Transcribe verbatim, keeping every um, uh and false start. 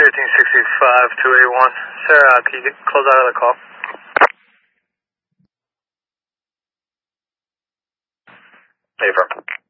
fifteen sixty-five, two eighty-one. Sir, uh, can you get, close out of the call? Hey, firm.